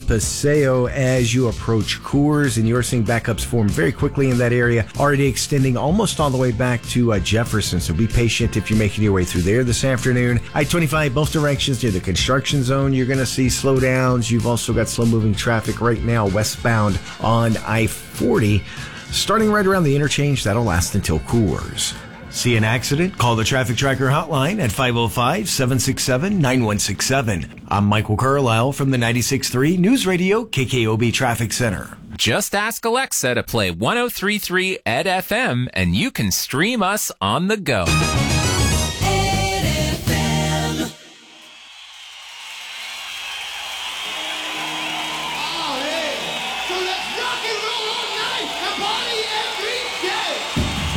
Paseo as you approach Coors, and you're seeing backups form very quickly in that area, already extending almost all the way back to Jefferson. So be patient if you're making your way through there this afternoon. I-25, both directions near the construction zone. You're going to see slowdowns. You've also got slow-moving traffic right now westbound on I-40. Starting right around the interchange, that'll last until Coors. See an accident? Call the Traffic Tracker hotline at 505-767-9167. I'm Michael Carlisle from the 96.3 News Radio KKOB Traffic Center. Just ask Alexa to play 103.3 Ed FM and you can stream us on the go.